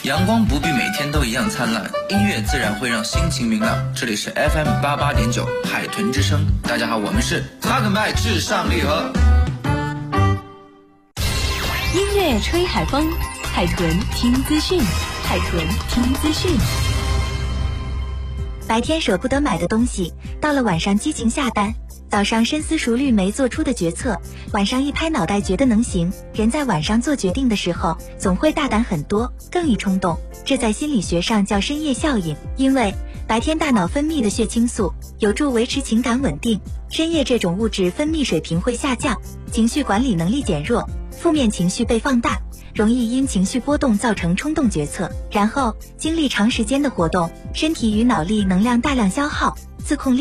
阳光不必每天都一样灿烂，音乐自然会让心情明朗。这里是 FM88.9 海豚之声，大家好，我们是哈根麦至上励合。 音乐吹海风，海豚听资讯，海豚听资讯。 白天舍不得买的东西，到了晚上激情下单，早上深思熟虑没做出的决策，晚上一拍脑袋觉得能行。人在晚上做决定的时候，总会大胆很多，更易冲动，这在心理学上叫深夜效应。因为白天大脑分泌的血清素有助维持情感稳定，深夜这种物质分泌水平会下降，情绪管理能力减弱，负面情绪被放大，容易因情绪波动造成冲动决策，然后经历长时间的活动，身体与脑力能量大量消耗，自控力